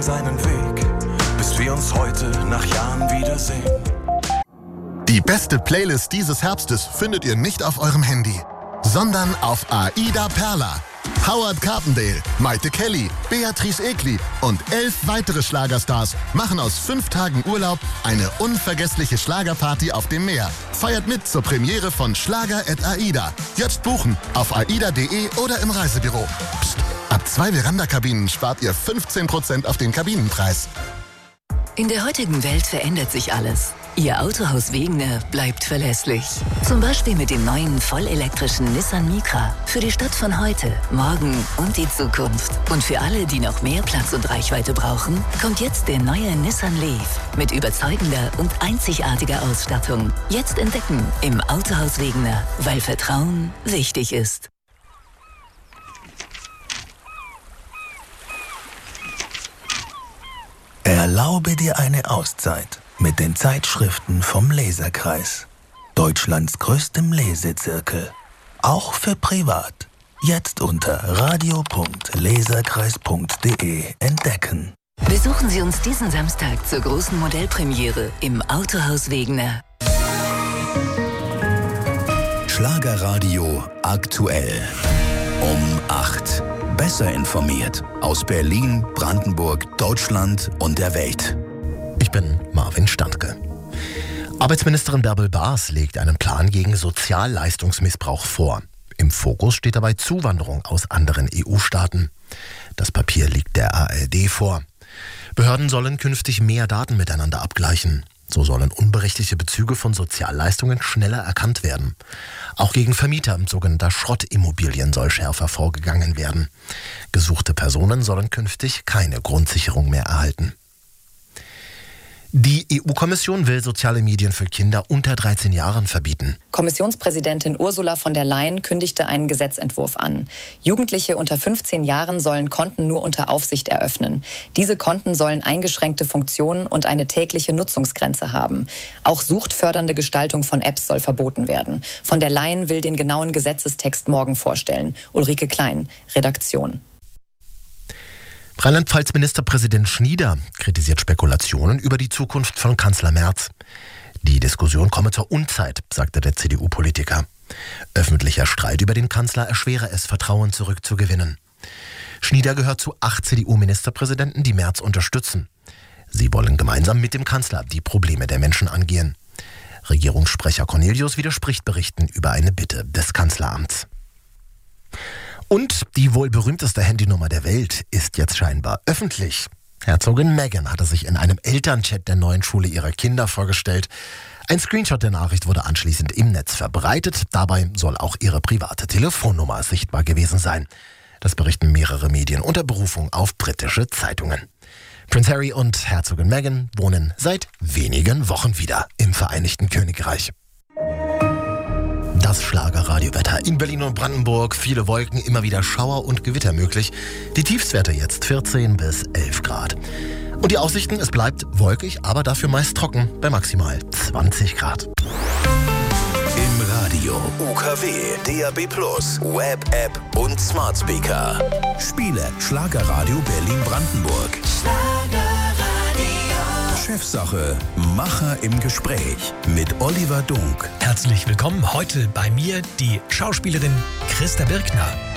seinen Weg, bis wir uns heute nach Jahren wiedersehen. Die beste Playlist dieses Herbstes findet ihr nicht auf eurem Handy, sondern auf Aida Perla. Howard Carpendale, Maite Kelly, Beatrice Egli und 11 weitere Schlagerstars machen aus 5 Tagen Urlaub eine unvergessliche Schlagerparty auf dem Meer. Feiert mit zur Premiere von Schlager@Aida. Jetzt buchen auf aida.de oder im Reisebüro. Psst, ab 2 Veranda-Kabinen spart ihr 15% auf den Kabinenpreis. In der heutigen Welt verändert sich alles. Ihr Autohaus Wegener bleibt verlässlich. Zum Beispiel mit dem neuen vollelektrischen Nissan Micra. Für die Stadt von heute, morgen und die Zukunft. Und für alle, die noch mehr Platz und Reichweite brauchen, kommt jetzt der neue Nissan Leaf. Mit überzeugender und einzigartiger Ausstattung. Jetzt entdecken im Autohaus Wegener, weil Vertrauen wichtig ist. Erlaube dir eine Auszeit mit den Zeitschriften vom Leserkreis. Deutschlands größtem Lesezirkel. Auch für privat. Jetzt unter radio.leserkreis.de entdecken. Besuchen Sie uns diesen Samstag zur großen Modellpremiere im Autohaus Wegener. Schlagerradio aktuell. Um 8. Besser informiert. Aus Berlin, Brandenburg, Deutschland und der Welt. Ich bin Marvin Standke. Arbeitsministerin Bärbel Baas legt einen Plan gegen Sozialleistungsmissbrauch vor. Im Fokus steht dabei Zuwanderung aus anderen EU-Staaten. Das Papier liegt der ARD vor. Behörden sollen künftig mehr Daten miteinander abgleichen. So sollen unberechtigte Bezüge von Sozialleistungen schneller erkannt werden. Auch gegen Vermieter sogenannter Schrottimmobilien soll schärfer vorgegangen werden. Gesuchte Personen sollen künftig keine Grundsicherung mehr erhalten. Die EU-Kommission will soziale Medien für Kinder unter 13 Jahren verbieten. Kommissionspräsidentin Ursula von der Leyen kündigte einen Gesetzentwurf an. Jugendliche unter 15 Jahren sollen Konten nur unter Aufsicht eröffnen. Diese Konten sollen eingeschränkte Funktionen und eine tägliche Nutzungsgrenze haben. Auch suchtfördernde Gestaltung von Apps soll verboten werden. Von der Leyen will den genauen Gesetzestext morgen vorstellen. Ulrike Klein, Redaktion. Rheinland-Pfalz-Ministerpräsident Schnieder kritisiert Spekulationen über die Zukunft von Kanzler Merz. Die Diskussion komme zur Unzeit, sagte der CDU-Politiker. Öffentlicher Streit über den Kanzler erschwere es, Vertrauen zurückzugewinnen. Schnieder gehört zu 8 CDU-Ministerpräsidenten, die Merz unterstützen. Sie wollen gemeinsam mit dem Kanzler die Probleme der Menschen angehen. Regierungssprecher Cornelius widerspricht Berichten über eine Bitte des Kanzleramts. Und die wohl berühmteste Handynummer der Welt ist jetzt scheinbar öffentlich. Herzogin Meghan hatte sich in einem Elternchat der neuen Schule ihrer Kinder vorgestellt. Ein Screenshot der Nachricht wurde anschließend im Netz verbreitet. Dabei soll auch ihre private Telefonnummer sichtbar gewesen sein. Das berichten mehrere Medien unter Berufung auf britische Zeitungen. Prinz Harry und Herzogin Meghan wohnen seit wenigen Wochen wieder im Vereinigten Königreich. Das Schlagerradiowetter in Berlin und Brandenburg. Viele Wolken, immer wieder Schauer und Gewitter möglich. Die Tiefstwerte jetzt 14 bis 11 Grad. Und die Aussichten, es bleibt wolkig, aber dafür meist trocken bei maximal 20 Grad. Im Radio, UKW, DAB+, Web-App und Smart Speaker. Spiele Schlagerradio Berlin-Brandenburg. Chefsache, Macher im Gespräch mit Oliver Dunk. Herzlich willkommen heute bei mir die Schauspielerin Christa Birkner.